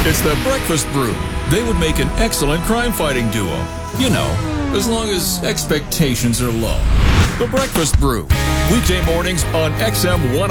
It's the Breakfast Brew. They would make an excellent crime-fighting duo. You know, as long as expectations are low. The Breakfast Brew. Weekday mornings on XM 1.